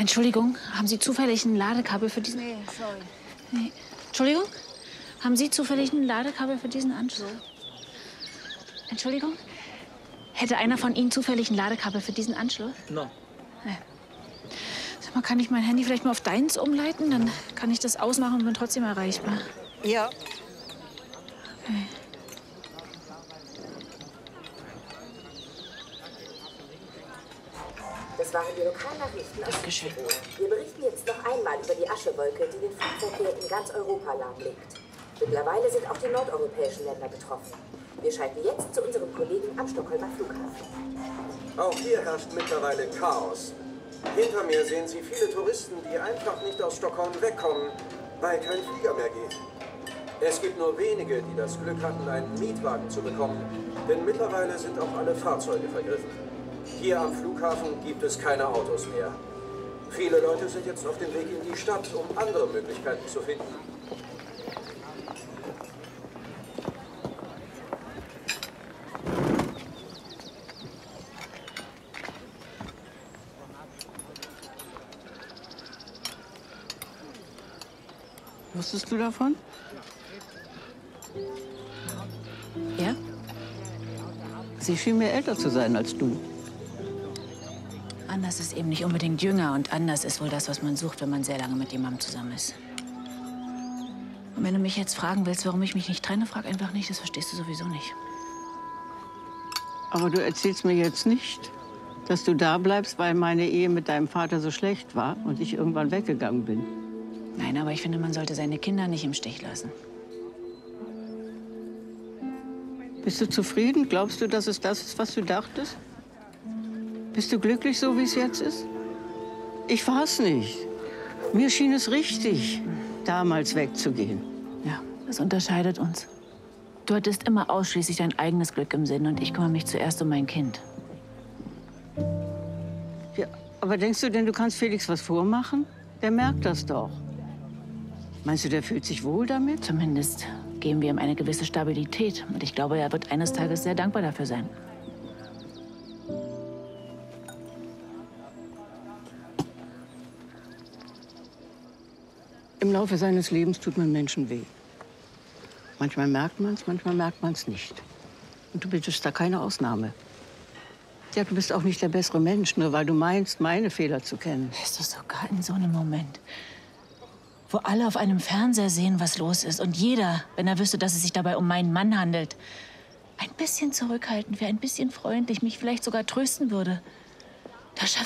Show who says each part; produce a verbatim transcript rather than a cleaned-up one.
Speaker 1: Entschuldigung, haben Sie zufällig ein Ladekabel für diesen...
Speaker 2: Nee, sorry.
Speaker 1: Nee. Entschuldigung? Haben Sie zufällig ein Ladekabel für diesen Anschluss? Entschuldigung? Hätte einer von Ihnen zufällig ein Ladekabel für diesen Anschluss?
Speaker 3: No.
Speaker 1: Nee. Sag mal, kann ich mein Handy vielleicht mal auf deins umleiten? Dann kann ich das ausmachen und bin trotzdem erreichbar.
Speaker 2: Ja.
Speaker 1: Okay.
Speaker 4: Das waren die Lokalnachrichten aus
Speaker 1: Dankeschön.
Speaker 4: Südtirol. Wir berichten jetzt noch einmal über die Aschewolke, die den Flugverkehr in ganz Europa lahmlegt. Mittlerweile sind auch die nordeuropäischen Länder betroffen. Wir schalten jetzt zu unserem Kollegen am Stockholmer Flughafen.
Speaker 5: Auch hier herrscht mittlerweile Chaos. Hinter mir sehen Sie viele Touristen, die einfach nicht aus Stockholm wegkommen, weil kein Flieger mehr geht. Es gibt nur wenige, die das Glück hatten, einen Mietwagen zu bekommen, denn mittlerweile sind auch alle Fahrzeuge vergriffen. Hier am Flughafen gibt es keine Autos mehr. Viele Leute sind jetzt auf dem Weg in die Stadt, um andere Möglichkeiten zu finden.
Speaker 2: Wusstest du davon?
Speaker 1: Ja?
Speaker 2: Sie schien mir älter zu sein als du.
Speaker 1: Anders ist eben nicht unbedingt jünger und anders ist wohl das, was man sucht, wenn man sehr lange mit jemandem zusammen ist. Und wenn du mich jetzt fragen willst, warum ich mich nicht trenne, frag einfach nicht, das verstehst du sowieso nicht.
Speaker 2: Aber du erzählst mir jetzt nicht, dass du da bleibst, weil meine Ehe mit deinem Vater so schlecht war und ich irgendwann weggegangen bin.
Speaker 1: Nein, aber ich finde, man sollte seine Kinder nicht im Stich lassen.
Speaker 2: Bist du zufrieden? Glaubst du, dass es das ist, was du dachtest? Bist du glücklich, so wie es jetzt ist? Ich war's nicht. Mir schien es richtig, damals wegzugehen.
Speaker 1: Ja, das unterscheidet uns. Du hattest immer ausschließlich dein eigenes Glück im Sinn und ich kümmere mich zuerst um mein Kind.
Speaker 2: Ja, aber denkst du denn, du kannst Felix was vormachen? Der merkt das doch. Meinst du, der fühlt sich wohl damit?
Speaker 1: Zumindest geben wir ihm eine gewisse Stabilität. Und ich glaube, er wird eines Tages sehr dankbar dafür sein.
Speaker 2: Im Laufe seines Lebens tut man Menschen weh. Manchmal merkt man es, manchmal merkt man es nicht. Und du bist da keine Ausnahme. Ja, du bist auch nicht der bessere Mensch, nur weil du meinst, meine Fehler zu kennen.
Speaker 1: Ist das sogar in so einem Moment, wo alle auf einem Fernseher sehen, was los ist und jeder, wenn er wüsste, dass es sich dabei um meinen Mann handelt, ein bisschen zurückhaltend wäre, ein bisschen freundlich, mich vielleicht sogar trösten würde. Da